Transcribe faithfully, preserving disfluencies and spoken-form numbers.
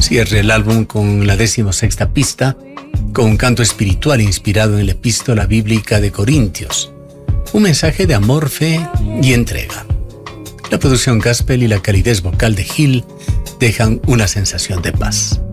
Cierre el álbum con la decimosexta pista, con un canto espiritual inspirado en la epístola bíblica de Corintios. Un mensaje de amor, fe y entrega. La producción gospel y la calidez vocal de Gil dejan una sensación de paz.